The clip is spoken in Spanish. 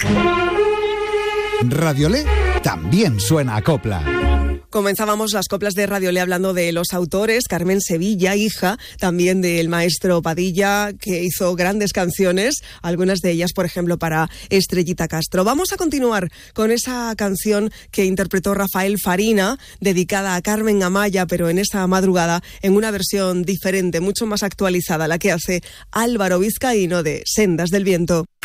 Radiolé también suena a copla. Comenzábamos las coplas de Radiolé hablando de los autores. Carmen Sevilla, hija también del maestro Padilla, que hizo grandes canciones, algunas de ellas, por ejemplo, para Estrellita Castro. Vamos a continuar con esa canción que interpretó Rafael Farina, dedicada a Carmen Amaya, pero en esta madrugada en una versión diferente, mucho más actualizada, la que hace Álvaro Vizcaíno de Sendas del Viento.